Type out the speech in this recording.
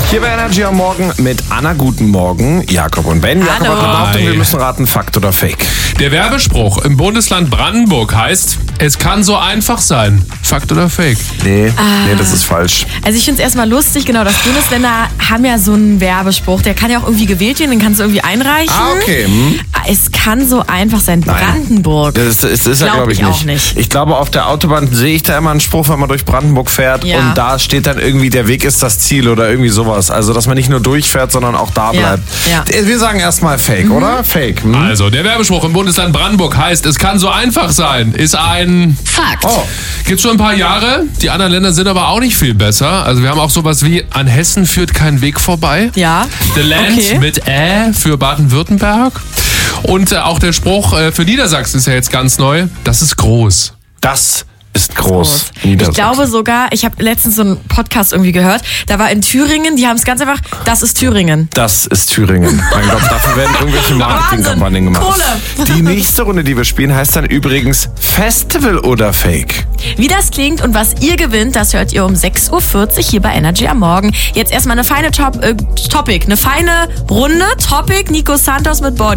Hier bei Energy am Morgen mit Anna. Guten Morgen, Jakob und Ben. Jakob hat behauptet, wir müssen raten, Fakt oder Fake. Der Werbespruch im Bundesland Brandenburg heißt, es kann so einfach sein. Fakt oder Fake? Nee, das ist falsch. Also ich finde es erstmal lustig, genau, dass Bundesländer haben ja so einen Werbespruch, der kann ja auch irgendwie gewählt werden, den kannst du irgendwie einreichen. Okay. Es kann so einfach sein. Brandenburg. Das ist ja, glaube ich, auch nicht. Ich glaube, auf der Autobahn sehe ich da immer einen Spruch, wenn man durch Brandenburg fährt und da steht dann irgendwie, der Weg ist das Ziel oder irgendwie sowas. Also, dass man nicht nur durchfährt, sondern auch da bleibt. Ja. Wir sagen erstmal Fake, oder? Fake. Also, der Werbespruch im Bundesland Brandenburg heißt, es kann so einfach sein, ist ein Fakt. Gibt's schon ein paar Jahre. Die anderen Länder sind aber auch nicht viel besser. Also wir haben auch sowas wie, an Hessen führt kein Weg vorbei. Ja. The Land mit für Baden-Württemberg. Und auch der Spruch für Niedersachsen ist ja jetzt ganz neu. Das ist groß. Das ist groß. Ich glaube sogar, ich habe letztens so einen Podcast irgendwie gehört, da war in Thüringen, die haben es ganz einfach, das ist Thüringen. Das ist Thüringen. Mein Gott, dafür werden irgendwelche Marketingkampagnen gemacht. Kohle. Die nächste Runde, die wir spielen, heißt dann übrigens Festival oder Fake. Wie das klingt und was ihr gewinnt, das hört ihr um 6.40 Uhr hier bei Energy am Morgen. Jetzt erstmal eine feine Topic, eine feine Runde. Topic, Nico Santos mit Body.